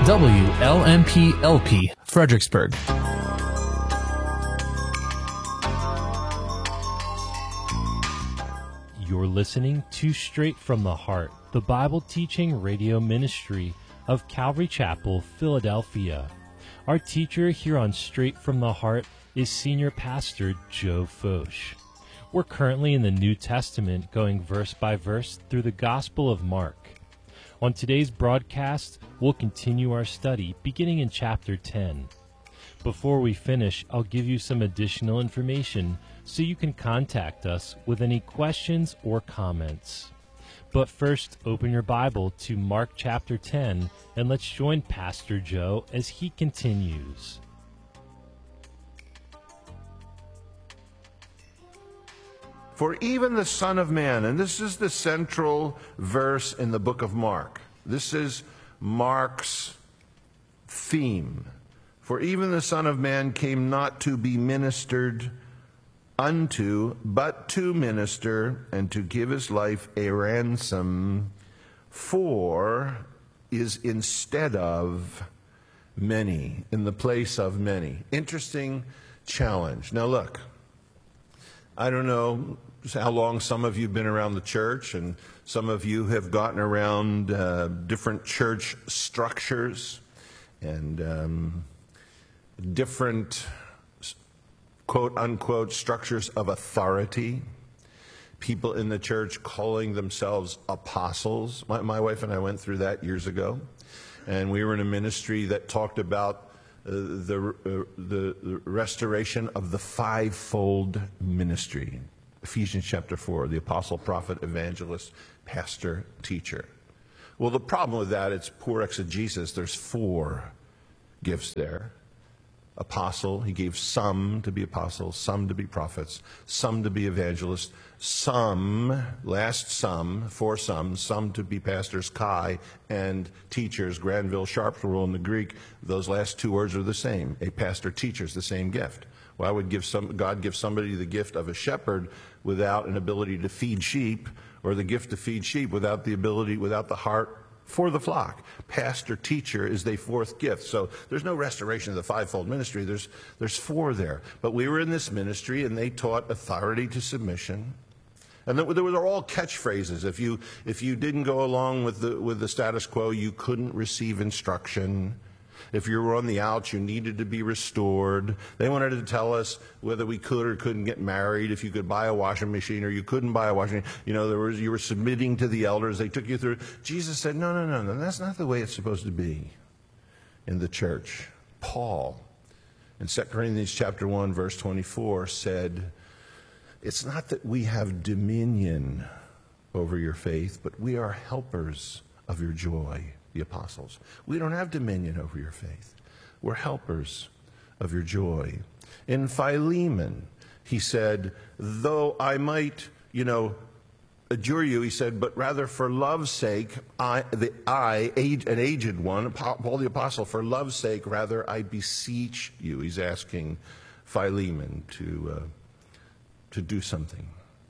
WLMP-LP, Fredericksburg. You're listening to Straight from the Heart, the Bible teaching radio ministry of Calvary Chapel, Philadelphia. Our teacher here on Straight from the Heart is Senior Pastor Joe Focht. We're currently in the New Testament, going verse by verse through the Gospel of Mark. On today's broadcast, we'll continue our study beginning in chapter 10. Before we finish, I'll give you some additional information so you can contact us with any questions or comments. But first, open your Bible to Mark chapter 10, and let's join Pastor Joe as he continues. For even the Son of Man, and this is the central verse in the book of Mark. This is Mark's theme. For even the Son of Man came not to be ministered unto, but to minister and to give his life a ransom for, is instead of many, in the place of many. Interesting challenge. Now look, I don't know how long some of you have been around the church, and some of you have gotten around different church structures and different quote-unquote structures of authority. People in the church calling themselves apostles. My wife and I went through that years ago, and we were in a ministry that talked about the restoration of the fivefold ministry. Ephesians chapter 4, the apostle, prophet, evangelist, pastor, teacher. Well, the problem with that, it's poor exegesis. There's 4 gifts there. Apostle, he gave some to be apostles, some to be prophets, some to be evangelists, some to be pastors, Kai, and teachers, Granville, Sharp's rule in the Greek. Those last 2 words are the same. A pastor, teacher is the same gift. Why would God give somebody the gift of a shepherd without an ability to feed sheep, or the gift to feed sheep without the heart for the flock? Pastor, teacher is the 4th gift. So there's no restoration of the fivefold ministry. There's 4 there. But we were in this ministry, and they taught authority to submission. And there were all catchphrases. If you didn't go along with the status quo, you couldn't receive instruction. If you were on the outs, you needed to be restored. They wanted to tell us whether we could or couldn't get married, if you could buy a washing machine or you couldn't buy a washing machine. You were submitting to the elders. They took you through. Jesus said, no, that's not the way it's supposed to be in the church. Paul, in 2 Corinthians chapter 1, verse 24, said, it's not that we have dominion over your faith, but we are helpers of your joy. The apostles. We don't have dominion over your faith. We're helpers of your joy. In Philemon, he said, though I might, adjure you, he said, but rather for love's sake, an aged one, Paul the apostle, for love's sake, rather I beseech you. He's asking Philemon to do something.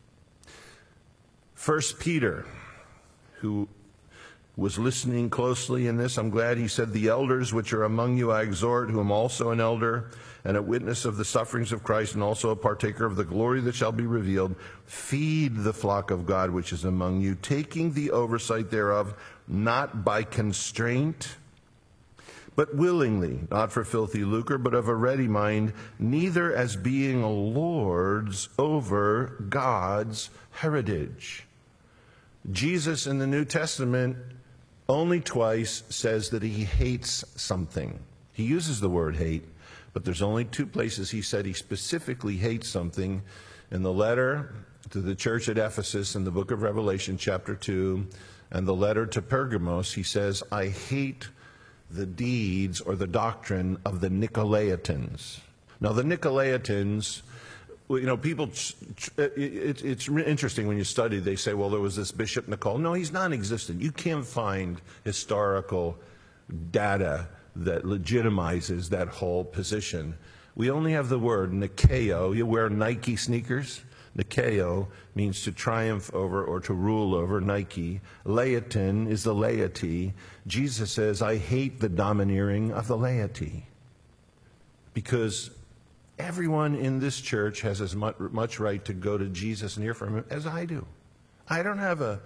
1 Peter, who was listening closely in this. I'm glad he said, the elders which are among you I exhort, who am also an elder and a witness of the sufferings of Christ, and also a partaker of the glory that shall be revealed. Feed the flock of God which is among you, taking the oversight thereof, not by constraint, but willingly, not for filthy lucre, but of a ready mind, neither as being lords over God's heritage. Jesus in the New Testament only twice says that he hates something. He uses the word hate, but there's only 2 places he said he specifically hates something. In the letter to the church at Ephesus in the book of Revelation chapter 2, and the letter to Pergamos, he says, I hate the deeds or the doctrine of the Nicolaitans. Now the Nicolaitans, people, it's interesting when you study, they say, well, there was this Bishop Nicole. No, he's non-existent. You can't find historical data that legitimizes that whole position. We only have the word Nikeo. You wear Nike sneakers. Nikeo means to triumph over or to rule over, Nike. Laetin is the laity. Jesus says, I hate the domineering of the laity. Because everyone in this church has as much right to go to Jesus and hear from him as I do. I don't have a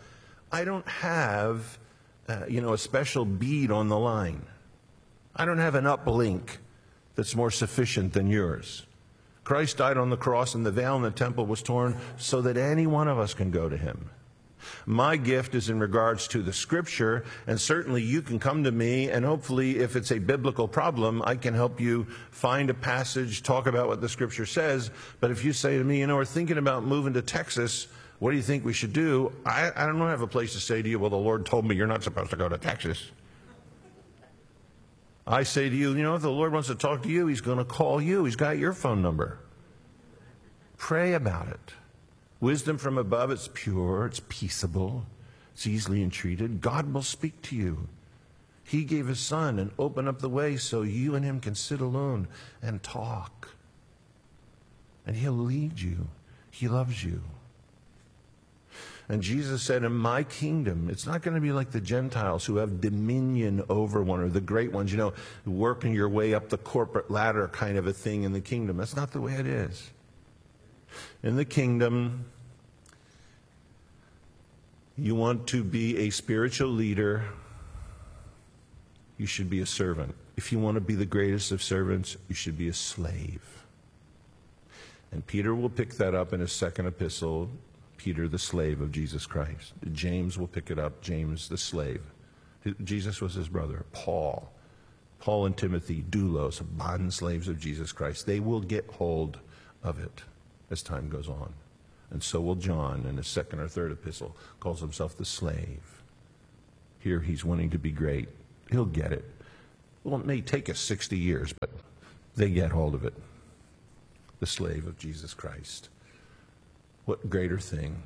special bead on the line. I don't have an uplink that's more sufficient than yours. Christ died on the cross and the veil in the temple was torn so that any one of us can go to him. My gift is in regards to the scripture, and certainly you can come to me, and hopefully if it's a biblical problem, I can help you find a passage, talk about what the scripture says. But if you say to me, we're thinking about moving to Texas, what do you think we should do? I don't have a place to say to you, well, the Lord told me you're not supposed to go to Texas. I say to you, if the Lord wants to talk to you, he's going to call you. He's got your phone number. Pray about it. Wisdom from above, it's pure, it's peaceable, it's easily entreated. God will speak to you. He gave his son and opened up the way so you and him can sit alone and talk. And he'll lead you. He loves you. And Jesus said, in my kingdom, it's not going to be like the Gentiles who have dominion over one, or the great ones, working your way up the corporate ladder kind of a thing in the kingdom. That's not the way it is. In the kingdom, you want to be a spiritual leader, you should be a servant. If you want to be the greatest of servants, you should be a slave. And Peter will pick that up in his second epistle. Peter, the slave of Jesus Christ. James will pick it up. James, the slave. Jesus was his brother. Paul and Timothy, doulos, bond slaves of Jesus Christ. They will get hold of it as time goes on. And so will John in his second or third epistle. Calls himself the slave. Here he's wanting to be great. He'll get it. Well, it may take us 60 years, but they get hold of it. The slave of Jesus Christ. What greater thing?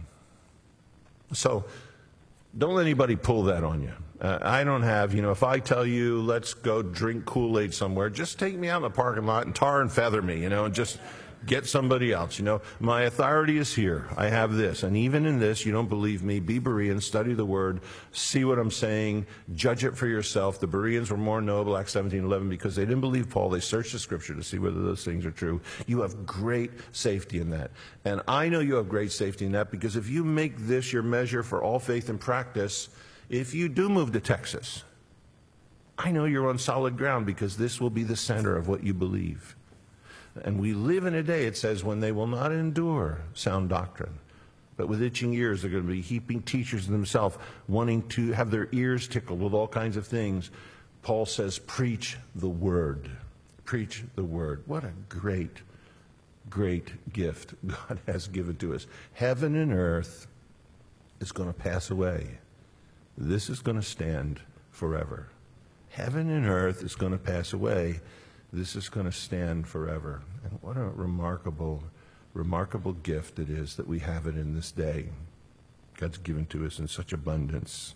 So, don't let anybody pull that on you. I don't have, if I tell you, let's go drink Kool-Aid somewhere, just take me out in the parking lot and tar and feather me, and just get somebody else. My authority is here. I have this. And even in this, you don't believe me, be Berean, study the word, see what I'm saying, judge it for yourself. The Bereans were more noble, Acts 17:11, because they didn't believe Paul. They searched the scripture to see whether those things are true. You have great safety in that. And I know you have great safety in that because if you make this your measure for all faith and practice, if you do move to Texas, I know you're on solid ground because this will be the center of what you believe. And we live in a day, it says, when they will not endure sound doctrine, but with itching ears, they're going to be heaping teachers themselves, wanting to have their ears tickled with all kinds of things. Paul says, preach the word. Preach the word. What a great, great gift God has given to us. Heaven and earth is going to pass away. This is going to stand forever. Heaven and earth is going to pass away. This is going to stand forever. And what a remarkable, remarkable gift it is that we have it in this day. God's given to us in such abundance.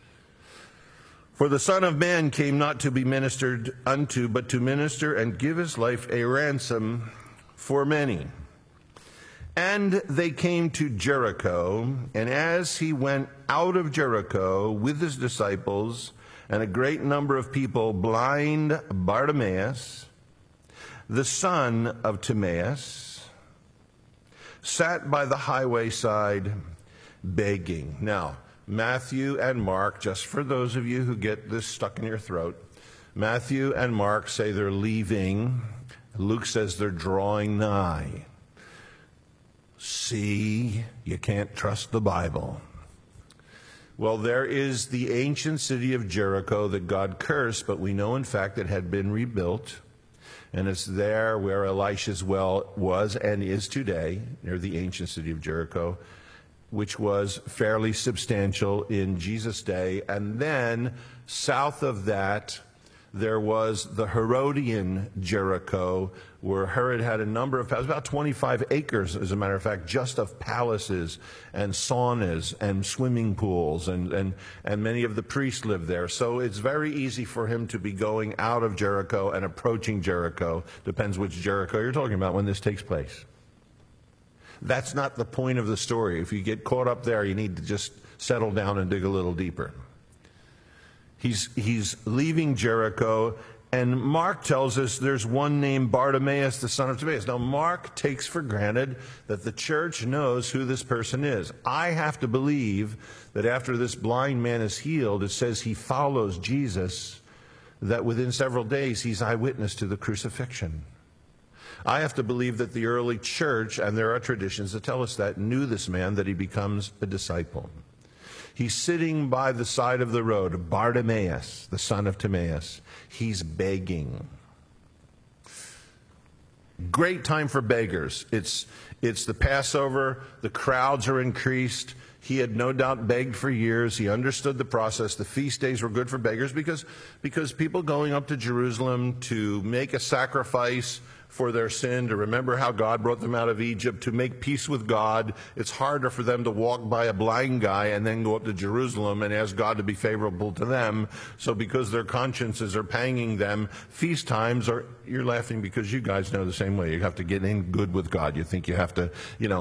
For the Son of Man came not to be ministered unto, but to minister and give his life a ransom for many. And they came to Jericho, and as he went out of Jericho with his disciples, and a great number of people, blind Bartimaeus, the son of Timaeus, sat by the highway side begging. Now, Matthew and Mark, just for those of you who get this stuck in your throat, Matthew and Mark say they're leaving. Luke says they're drawing nigh. See, you can't trust the Bible. Well, there is the ancient city of Jericho that God cursed, but we know, in fact, it had been rebuilt. And it's there where Elisha's well was and is today, near the ancient city of Jericho, which was fairly substantial in Jesus' day. And then, south of that, there was the Herodian Jericho, where Herod had a number of palaces, about 25 acres, as a matter of fact, just of palaces and saunas and swimming pools, and many of the priests lived there. So it's very easy for him to be going out of Jericho and approaching Jericho. Depends which Jericho you're talking about when this takes place. That's not the point of the story. If you get caught up there, you need to just settle down and dig a little deeper. He's leaving Jericho, and Mark tells us there's one named Bartimaeus, the son of Timaeus. Now, Mark takes for granted that the church knows who this person is. I have to believe that after this blind man is healed, it says he follows Jesus, that within several days he's eyewitness to the crucifixion. I have to believe that the early church, and there are traditions that tell us that, knew this man, that he becomes a disciple. He's sitting by the side of the road, Bartimaeus, the son of Timaeus. He's begging. Great time for beggars. It's the Passover. The crowds are increased. He had no doubt begged for years. He understood the process. The feast days were good for beggars because people going up to Jerusalem to make a sacrifice for their sin, to remember how God brought them out of Egypt, to make peace with God. It's harder for them to walk by a blind guy and then go up to Jerusalem and ask God to be favorable to them. So because their consciences are panging them, feast times are, you're laughing because you guys know the same way. You have to get in good with God. You think you have to,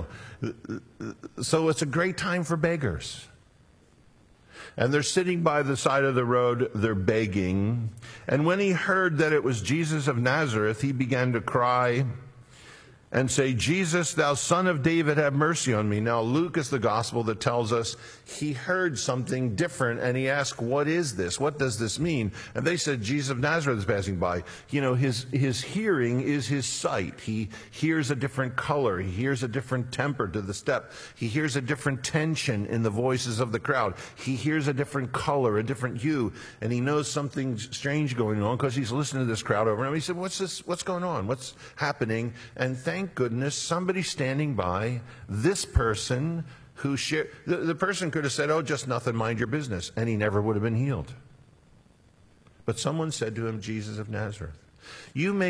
So it's a great time for beggars. And they're sitting by the side of the road, they're begging. And when he heard that it was Jesus of Nazareth, he began to cry and say, Jesus, thou son of David, have mercy on me. Now, Luke is the gospel that tells us he heard something different, and he asked, what is this? What does this mean? And they said, Jesus of Nazareth is passing by. His hearing is his sight. He hears a different color. He hears a different temper to the step. He hears a different tension in the voices of the crowd. He hears a different color, a different hue, and he knows something strange going on because he's listening to this crowd over him. He said, what's this? What's going on? What's happening? And thank goodness somebody standing by, this person who shared, the person could have said, oh, just nothing, mind your business, and he never would have been healed. But someone said to him, Jesus of Nazareth, you may